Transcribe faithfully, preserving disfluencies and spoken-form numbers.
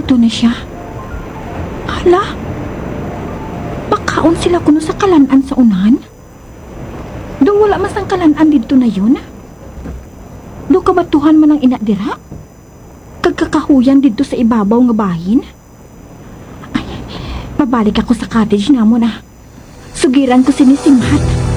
dito na siya. Hala, bakaon sila kuno sa kalanan sa unahan. Doon wala mas ang kalanan dito na yun. Doon kabatuhan man ang inadira. Kagkakahuyan dito sa ibabaw nga bahin. Ay, mabalik ako sa cottage na mo na. Sugiran ko sinisimhat.